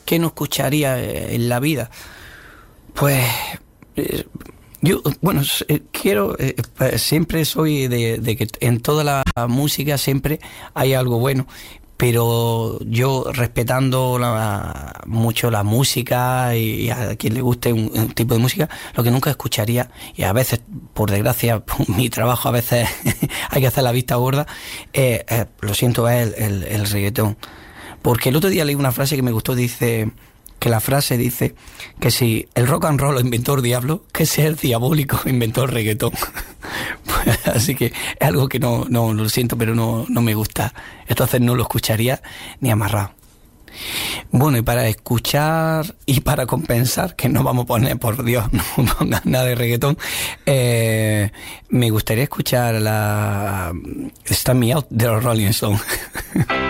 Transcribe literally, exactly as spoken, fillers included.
¿qué no escucharía en la vida? Pues eh, yo, bueno, eh, quiero, eh, siempre soy de, de que en toda la música siempre hay algo bueno, pero yo respetando la, mucho la música y, y a quien le guste un, un tipo de música, lo que nunca escucharía, y a veces, por desgracia, por mi trabajo a veces hay que hacer la vista gorda, eh, eh, lo siento, es el, el, el reggaetón. Porque el otro día leí una frase que me gustó, dice... que la frase dice que si el rock and roll lo inventó el diablo, que ser diabólico inventó el reggaetón. Pues, así que es algo que no, no lo siento, pero no, no me gusta. Entonces no lo escucharía ni amarrado. Bueno, y para escuchar y para compensar, que no vamos a poner, por Dios, no pongan nada de reggaetón, eh, me gustaría escuchar la Stand Me Out de los Rolling Stones.